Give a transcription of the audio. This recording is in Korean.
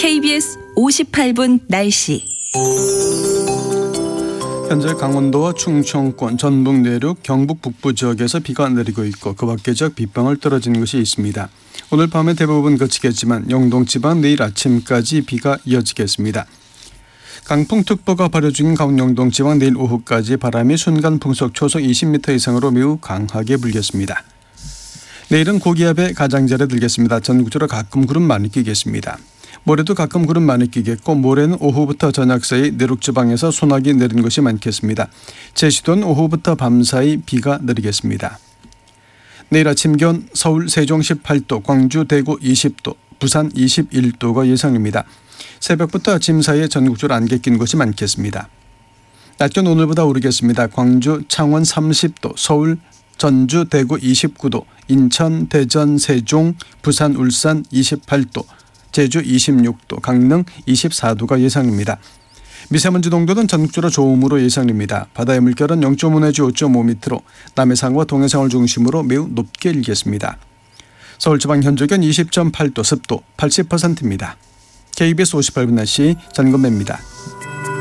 KBS 58분 날씨. 현재 강원도와 충청권, 전북 내륙, 경북 북부 지역에서 비가 내리고 있고 그 밖의 지역 빗방울 떨어지는 곳이 있습니다. 오늘 밤에 대부분 그치겠지만 영동 지방 내일 아침까지 비가 이어지겠습니다. 강풍특보가 발효 중인 강원 영동 지방 내일 오후까지 바람이 순간 풍속 초속 20m 이상으로 매우 강하게 불겠습니다. 내일은 고기압의 가장자리에 들겠습니다. 전국적으로 가끔 구름 많이 끼겠습니다. 모레도 가끔 구름 많이 끼겠고 모레는 오후부터 저녁 사이 내륙 지방에서 소나기 내리는 곳이 많겠습니다. 제주도는 오후부터 밤 사이 비가 내리겠습니다. 내일 아침 기온 서울 세종 18도, 광주 대구 20도, 부산 21도가 예상입니다. 새벽부터 아침 사이에 전국적으로 안개 낀 곳이 많겠습니다. 낮 기온 오늘보다 오르겠습니다. 광주 창원 30도, 서울 전주 대구 29도, 인천 대전 세종 부산 울산 28도, 제주 26도, 강릉 24도가 예상입니다. 미세먼지 농도는 전국적으로 좋음으로 예상됩니다. 바다의 물결은 0.5 내지 5.5m로 남해상과 동해상을 중심으로 매우 높게 일겠습니다. 서울 지방 현재 기온 20.8도, 습도 80%입니다. KBS 58분 날씨 전건배입니다.